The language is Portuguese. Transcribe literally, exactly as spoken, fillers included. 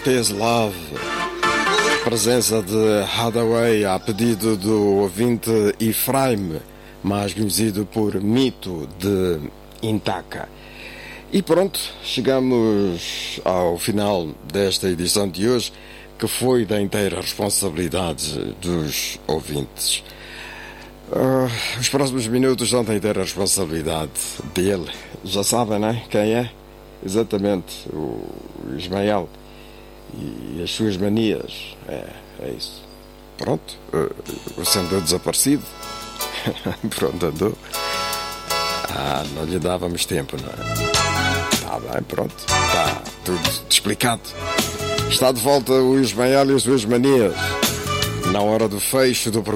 What is Love? Presença de Hathaway a pedido do ouvinte Efraim, mais conhecido por Mito de Intaca. E pronto, chegamos ao final desta edição de hoje, que foi da inteira responsabilidade dos ouvintes. Uh, os próximos minutos são da inteira responsabilidade dele. Já sabem, né? Quem é? Exatamente, o Ismael e as suas manias. É, é isso. Pronto, uh, você andou desaparecido. Pronto, andou. Ah, não lhe dávamos tempo, não é? Está bem, pronto. Está tudo explicado. Está de volta o Ismael e as suas manias. Na hora do fecho do programa.